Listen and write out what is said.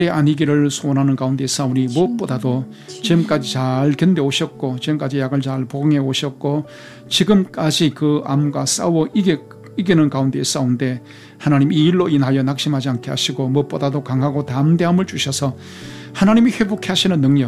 아니기를 소원하는 가운데 싸우니 무엇보다도 지금까지 잘 견뎌오셨고 지금까지 약을 잘 복용해 오셨고 지금까지 그 암과 싸워 이기는 가운데 싸운데 하나님 이 일로 인하여 낙심하지 않게 하시고 무엇보다도 강하고 담대함을 주셔서 하나님이 회복해 하시는 능력,